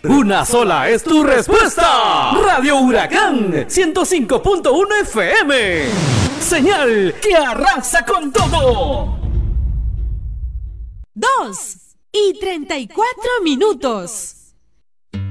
Una sola es tu respuesta. Radio Huracán 105.1 FM. Señal que arrasa con todo. 2:34.